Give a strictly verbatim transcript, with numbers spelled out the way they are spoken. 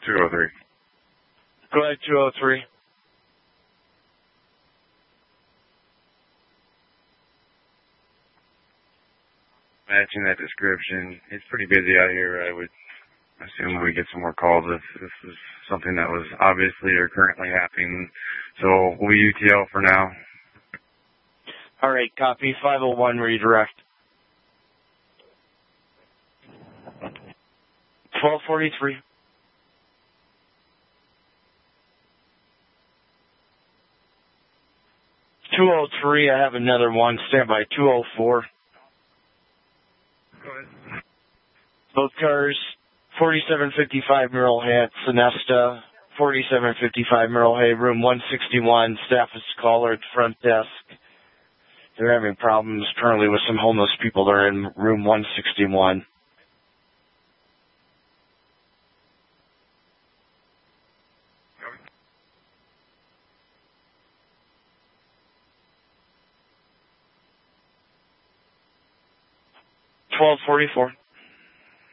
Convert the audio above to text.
two oh three. Go ahead, two oh three. Matching that description. It's pretty busy out here. I would assume we get some more calls if this is something that was obviously or currently happening. So we'll U T L for now. All right, copy. five oh one, redirect. twelve forty-three. two oh three, I have another one. Stand by. two oh four. Go ahead. Both cars, forty-seven fifty-five Merle Hay, Sonesta, forty-seven fifty-five Merle Hay, room one sixty-one. Staff is caller at the front desk. They're having problems currently with some homeless people. They're in room one sixty-one. twelve forty-four.